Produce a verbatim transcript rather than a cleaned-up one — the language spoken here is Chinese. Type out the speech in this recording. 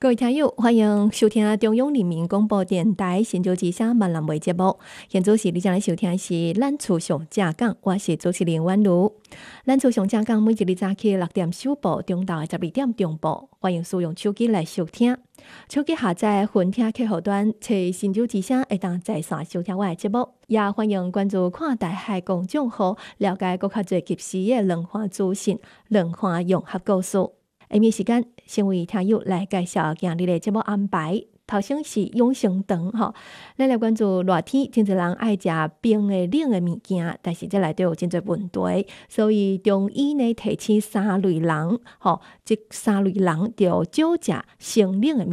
各位听友，欢迎收听中央人民广播电台新竹之声闽南话节目。现在是你正在收听的是咱厝上正讲，我是主持人婉如。咱厝上正讲每一日早起六点首播，中昼的十二点中播，欢迎使用手机来收听。手机下载分听客户端，找新竹之声，会当在线收听我的节目。也欢迎关注看台海公众号，了解更较多及时的两岸资讯、两岸融合故事。下面时间，先为听友来介绍今日的节目安排。头先是养生堂吼，咱来关注热天，真侪人爱食冰的冷的物件，但是这内底有真侪问题，所以中医呢提醒三类人，吼，即三类人要少食生冷的物件。